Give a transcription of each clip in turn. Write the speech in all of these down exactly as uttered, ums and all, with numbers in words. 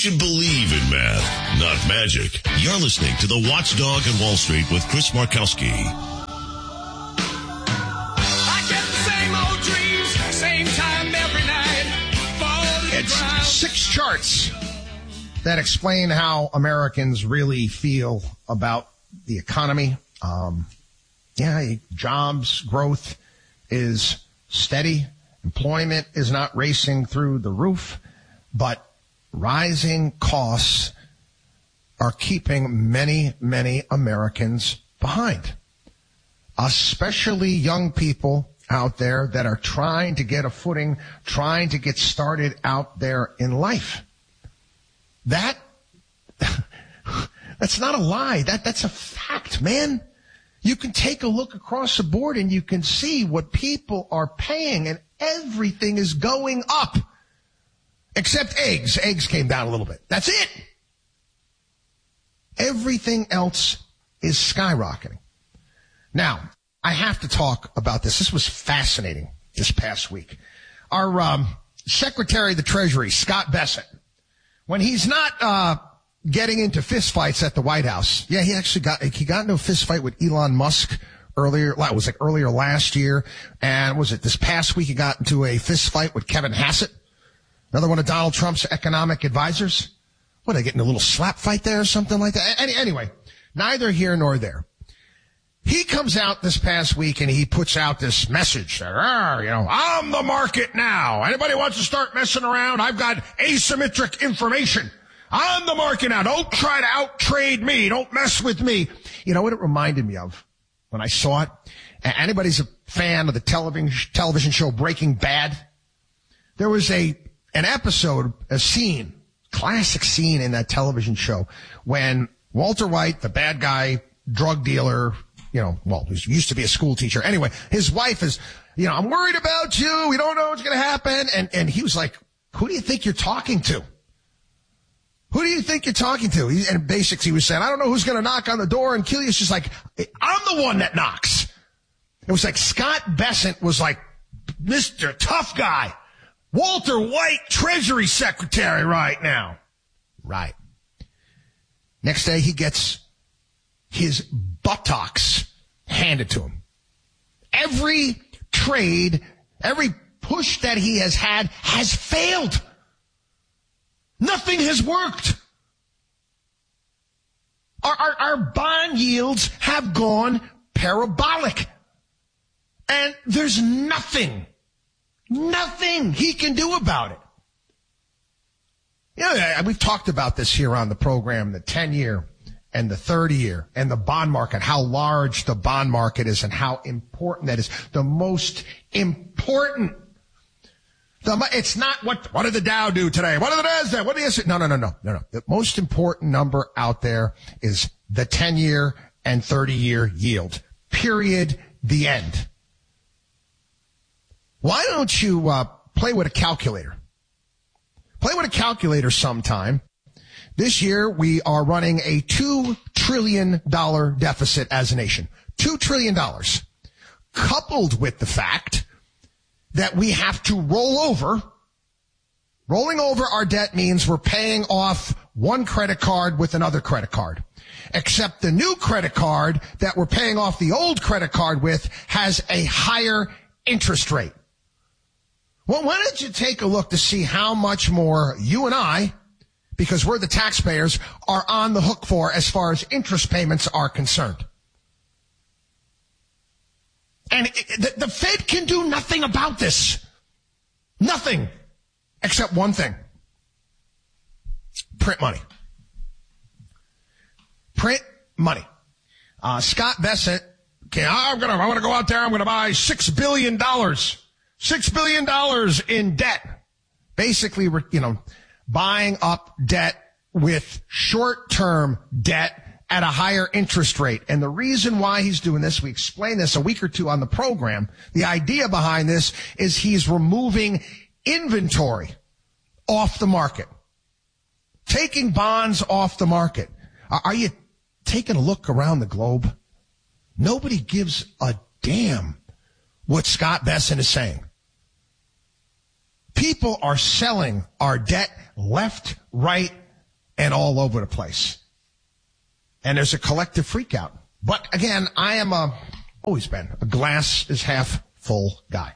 You believe in math, not magic. You're listening to The Watchdog on Wall Street with Chris Markowski. I get the same old dreams, same time every night. Fall to the It's ground. six charts that explain how Americans really feel about the economy. Um, yeah, jobs growth is steady. Employment is not racing through the roof, but rising costs are keeping many, many Americans behind, especially young people out there that are trying to get a footing, trying to get started out there in life. That, that's not a lie. That, that's a fact, man. You can take a look across the board and you can see what people are paying, and everything is going up. Except eggs. Eggs came down a little bit. That's it. Everything else is skyrocketing. Now, I have to talk about this. This was fascinating this past week. Our um, Secretary of the Treasury, Scott Bessent, when he's not uh, getting into fistfights at the White House. Yeah, he actually got he got into a fistfight with Elon Musk earlier. Well, it was like earlier last year. And was it this past week he got into a fistfight with Kevin Hassett, another one of Donald Trump's economic advisors? What, they get in a little slap fight there or something like that? Any, anyway, neither here nor there. He comes out this past week and he puts out this message that, ah, you know, I'm the market now. Anybody wants to start messing around? I've got asymmetric information. I'm the market now. Don't try to out-trade me. Don't mess with me. You know what it reminded me of when I saw it? Anybody's a fan of the television television show Breaking Bad? There was a an episode, a scene, classic scene in that television show when Walter White, the bad guy, drug dealer, you know, well, he used to be a school teacher. Anyway, his wife is, you know, I'm worried about you. We don't know what's going to happen. And, and he was like, who do you think you're talking to? Who do you think you're talking to? He, and basically he was saying, I don't know who's going to knock on the door and kill you. It's just like, I'm the one that knocks. It was like Scott Bessent was like Mister Tough Guy. Walter White, Treasury Secretary right now. Right. Next day he gets his buttocks handed to him. Every trade, every push that he has had has failed. Nothing has worked. Our, our, our bond yields have gone parabolic. And there's nothing, nothing he can do about it. You know, we've talked about this here on the program, the ten-year and the thirty-year and the bond market, how large the bond market is and how important that is. The most important. The, it's not what, what did the Dow do today? What did the Nasdaq? What did the, no, no, no, no, no, no. The most important number out there is the ten-year and thirty-year yield. Period. The end. Why don't you, uh, play with a calculator? Play with a calculator sometime. This year, we are running a two trillion dollars deficit as a nation. two trillion dollars. Coupled with the fact that we have to roll over. Rolling over our debt means we're paying off one credit card with another credit card. Except the new credit card that we're paying off the old credit card with has a higher interest rate. Well, why don't you take a look to see how much more you and I, because we're the taxpayers, are on the hook for as far as interest payments are concerned. And it, the, the Fed can do nothing about this. Nothing. Except one thing. Print money. Print money. Uh, Scott Bessent, okay, I'm gonna, I want to go out there, I'm gonna buy six billion dollars. Six billion dollars in debt. Basically, we're, you know, buying up debt with short-term debt at a higher interest rate. And the reason why he's doing this, we explained this a week or two on the program. The idea behind this is he's removing inventory off the market. Taking bonds off the market. Are you taking a look around the globe? Nobody gives a damn what Scott Bessent is saying. People are selling our debt left, right, and all over the place. And there's a collective freak out. But again, I am a, always been a glass is half full guy.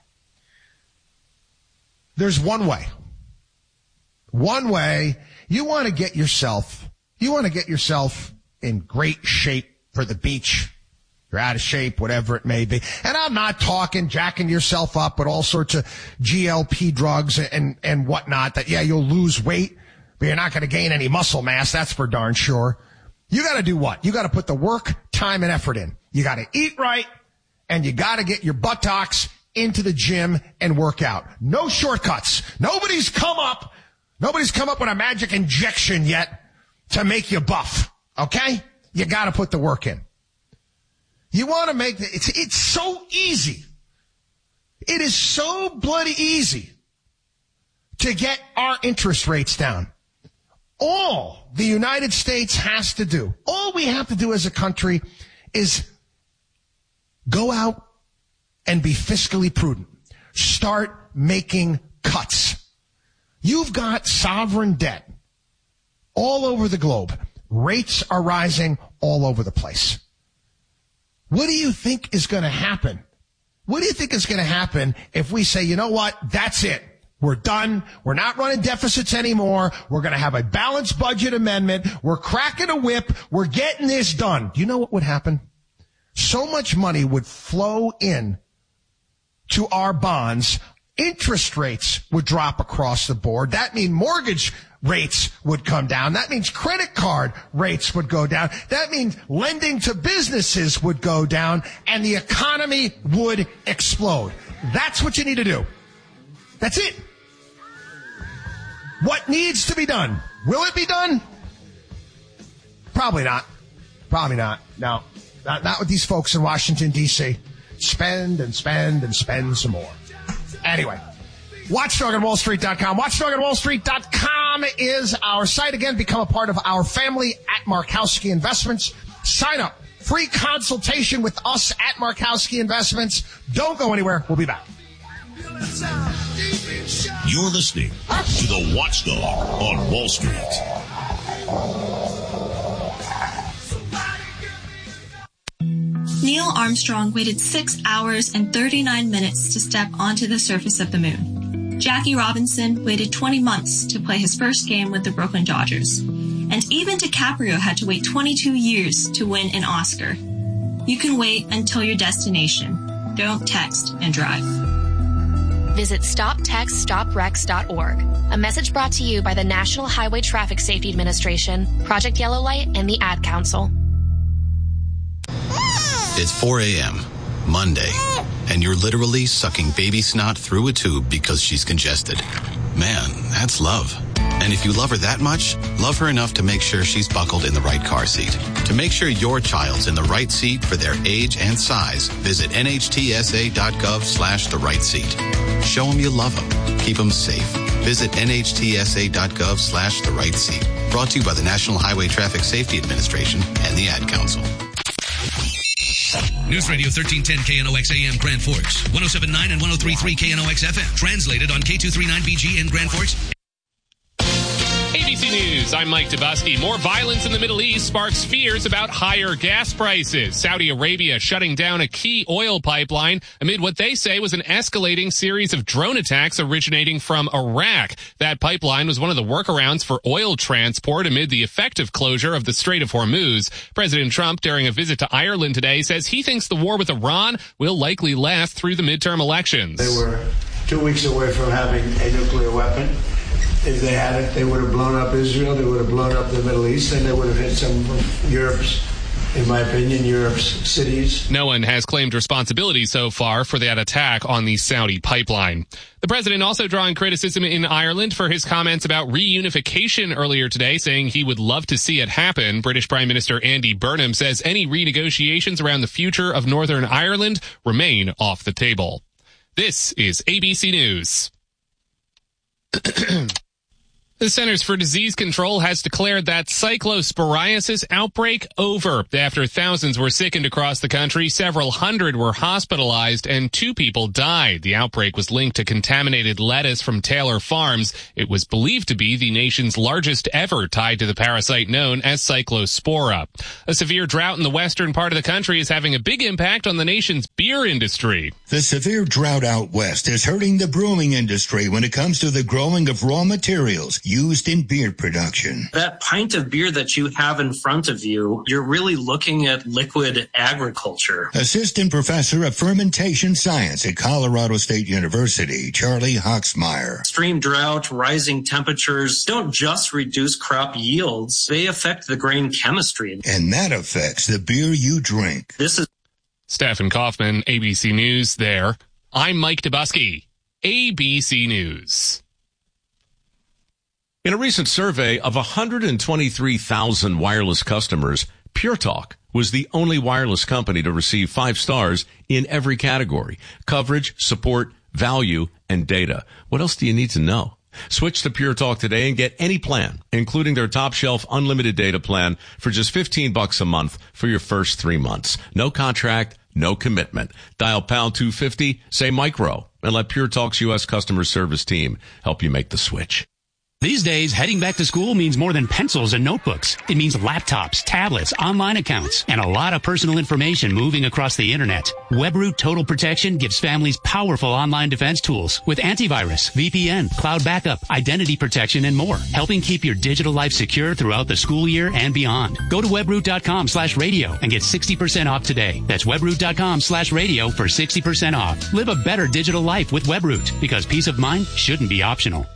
There's one way. One way. You want to get yourself, you want to get yourself in great shape for the beach. You're out of shape, whatever it may be. And I'm not talking jacking yourself up with all sorts of G L P drugs and, and whatnot that, yeah, you'll lose weight, but you're not going to gain any muscle mass. That's for darn sure. You got to do what? You got to put the work, time, and effort in. You got to eat right, and you got to get your buttocks into the gym and work out. No shortcuts. Nobody's come up, nobody's come up with a magic injection yet to make you buff. Okay? You got to put the work in. You want to make the, it's, it's so easy. It is so bloody easy to get our interest rates down. All the United States has to do, all we have to do as a country is go out and be fiscally prudent. Start making cuts. You've got sovereign debt all over the globe. Rates are rising all over the place. What do you think is going to happen? What do you think is going to happen if we say, you know what, that's it. We're done. We're not running deficits anymore. We're going to have a balanced budget amendment. We're cracking a whip. We're getting this done. Do you know what would happen? So much money would flow in to our bonds. Interest rates would drop across the board. That means mortgage rates would come down. That means credit card rates would go down. That means lending to businesses would go down, and the economy would explode. That's what you need to do. That's it. What needs to be done? Will it be done? Probably not. Probably not. No. Not, not with these folks in Washington, D C Spend and spend and spend some more. Anyway, watchdog on wall street dot com. watchdog on wall street dot com is our site. Again, become a part of our family at Markowski Investments. Sign up. Free consultation with us at Markowski Investments. Don't go anywhere. We'll be back. You're listening to the Watchdog on Wall Street. Neil Armstrong waited six hours and thirty-nine minutes to step onto the surface of the moon. Jackie Robinson waited twenty months to play his first game with the Brooklyn Dodgers. And even DiCaprio had to wait twenty-two years to win an Oscar. You can wait until your destination. Don't text and drive. Visit stop text stop wrecks dot org. A message brought to you by the National Highway Traffic Safety Administration, Project Yellow Light, and the Ad Council. It's four a.m., Monday, and you're literally sucking baby snot through a tube because she's congested. Man, that's love. And if you love her that much, love her enough to make sure she's buckled in the right car seat. To make sure your child's in the right seat for their age and size, visit nhtsa.gov slash the right seat. Show them you love them. Keep them safe. Visit nhtsa.gov slash the right seat. Brought to you by the National Highway Traffic Safety Administration and the Ad Council. News Radio thirteen ten K N O X A M Grand Forks, one oh seven point nine and one oh three point three K N O X F M. Translated on K two thirty-nine B G in Grand Forks. A B C News, I'm Mike Dubusky. More violence in the Middle East sparks fears about higher gas prices. Saudi Arabia shutting down a key oil pipeline amid what they say was an escalating series of drone attacks originating from Iraq. That pipeline was one of the workarounds for oil transport amid the effective closure of the Strait of Hormuz. President Trump, during a visit to Ireland today, says he thinks the war with Iran will likely last through the midterm elections. They were two weeks away from having a nuclear weapon. If they had it, they would have blown up Israel, they would have blown up the Middle East, and they would have hit some of Europe's, in my opinion, Europe's cities. No one has claimed responsibility so far for that attack on the Saudi pipeline. The president also drawing criticism in Ireland for his comments about reunification earlier today, saying he would love to see it happen. British Prime Minister Andy Burnham says any renegotiations around the future of Northern Ireland remain off the table. This is A B C News. The Centers for Disease Control has declared that cyclosporiasis outbreak over. After thousands were sickened across the country, several hundred were hospitalized and two people died. The outbreak was linked to contaminated lettuce from Taylor Farms. It was believed to be the nation's largest ever tied to the parasite known as Cyclospora. A severe drought in the western part of the country is having a big impact on the nation's beer industry. The severe drought out west is hurting the brewing industry when it comes to the growing of raw materials used in beer production. That pint of beer that you have in front of you, you're really looking at liquid agriculture. Assistant Professor of Fermentation Science at Colorado State University, Charlie Hoxmeyer. Extreme drought, rising temperatures don't just reduce crop yields, they affect the grain chemistry. And that affects the beer you drink. This is Stephen Kaufman, A B C News there. I'm Mike Dubusky, A B C News. In a recent survey of one hundred twenty-three thousand wireless customers, Pure Talk was the only wireless company to receive five stars in every category: coverage, support, value, and data. What else do you need to know? Switch to Pure Talk today and get any plan, including their top shelf unlimited data plan for just fifteen bucks a month for your first three months. No contract, no commitment. Dial pound two fifty, say micro, and let Pure Talk's U S customer service team help you make the switch. These days, heading back to school means more than pencils and notebooks. It means laptops, tablets, online accounts, and a lot of personal information moving across the internet. WebRoot Total Protection gives families powerful online defense tools with antivirus, V P N, cloud backup, identity protection, and more, helping keep your digital life secure throughout the school year and beyond. Go to webroot.com slash radio and get sixty percent off today. That's webroot.com slash radio for sixty percent off. Live a better digital life with WebRoot, because peace of mind shouldn't be optional.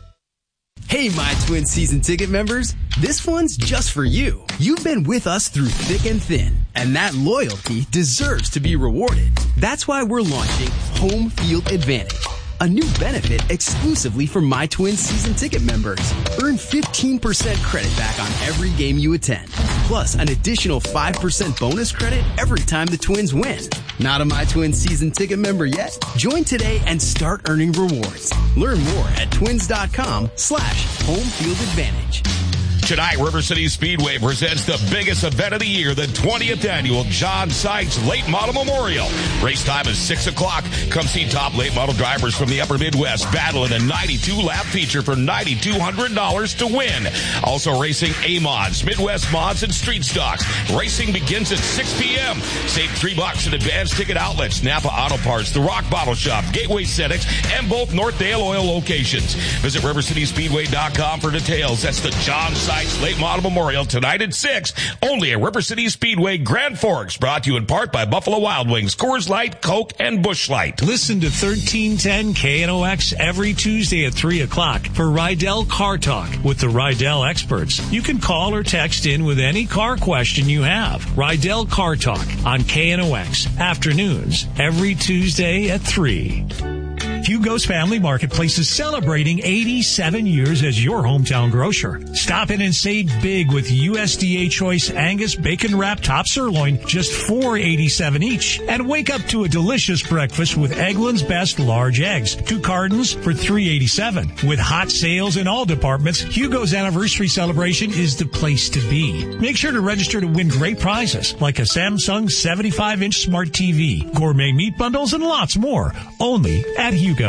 Hey, My Twin season ticket members, this one's just for you. You've been with us through thick and thin, and that loyalty deserves to be rewarded. That's why we're launching Home Field Advantage, a new benefit exclusively for My Twin season ticket members. Earn fifteen percent credit back on every game you attend, plus an additional five percent bonus credit every time the Twins win. Not a My Twin season ticket member yet? Join today and start earning rewards. Learn more at twins.com slash home field advantage. Tonight, River City Speedway presents the biggest event of the year, the twentieth annual John Sykes Late Model Memorial. Race time is six o'clock. Come see top late model drivers from the upper Midwest battle in a ninety-two lap feature for nine thousand two hundred dollars to win. Also racing A-Mods, Midwest Mods, and Street Stocks. Racing begins at six p.m. Save three bucks at advanced ticket outlets, Napa Auto Parts, The Rock Bottle Shop, Gateway Cenex, and both Northdale Oil locations. Visit river city speedway dot com for details. That's the John Sykes Late Model Memorial tonight at six, only at River City Speedway, Grand Forks, brought to you in part by Buffalo Wild Wings, Coors Light, Coke, and Busch Light. Listen to thirteen ten K N O X every Tuesday at three o'clock for Rydell Car Talk with the Rydell experts. You can call or text in with any car question you have. Rydell Car Talk on K N O X, afternoons, every Tuesday at three. Hugo's Family Marketplace is celebrating eighty-seven years as your hometown grocer. Stop in and save big with U S D A Choice Angus Bacon Wrap Top Sirloin, just four dollars and eighty-seven cents each. And wake up to a delicious breakfast with Eggland's Best Large Eggs, two cartons for three dollars and eighty-seven cents. With hot sales in all departments, Hugo's anniversary celebration is the place to be. Make sure to register to win great prizes like a Samsung seventy-five inch smart T V, gourmet meat bundles, and lots more. Only at Hugo's.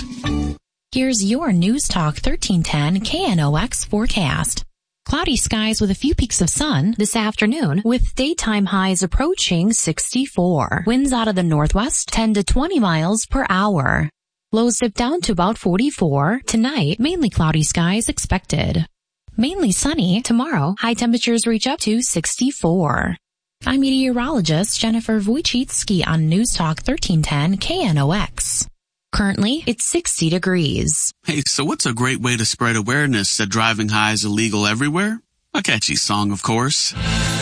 Here's your News Talk thirteen ten K N O X forecast. Cloudy skies with a few peaks of sun this afternoon, with daytime highs approaching sixty-four. Winds out of the northwest ten to twenty miles per hour. Lows dip down to about forty-four. Tonight, mainly cloudy skies expected. Mainly sunny. Tomorrow, high temperatures reach up to sixty-four. I'm meteorologist Jennifer Wojcicki on News Talk thirteen ten K N O X. Currently, it's sixty degrees. Hey, so what's a great way to spread awareness that driving high is illegal everywhere? A catchy song, of course.